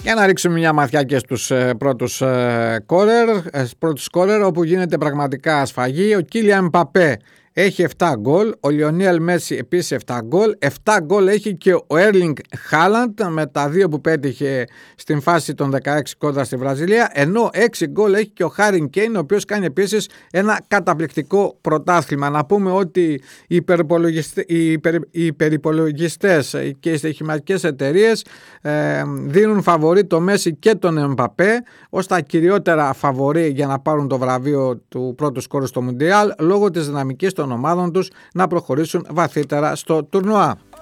Για να ρίξουμε μια ματιά και στους πρώτους σκόρερ, όπου γίνεται πραγματικά σφαγή. Ο Κίλιαν Εμπαπέ έχει 7 γκολ, ο Λιονέλ Μέση επίσης 7 γκολ, 7 γκολ έχει και ο Έρλινγκ Χάλαντ με τα 2 που πέτυχε στην φάση των 16 κόντρα στη Βραζιλία, ενώ 6 γκολ έχει και ο Χάρι Κέιν, ο οποίος κάνει επίσης ένα καταπληκτικό πρωτάθλημα. Να πούμε ότι οι υπερυπολογιστές και οι στοιχηματικές εταιρείες δίνουν φαβορί το Μέση και τον Εμπαπέ ως τα κυριότερα φαβορί για να πάρουν το βραβείο του πρώτου σκόρου στο Μουντιάλ, λόγω της δυναμικής των ομάδων τους να προχωρήσουν βαθύτερα στο τουρνουά.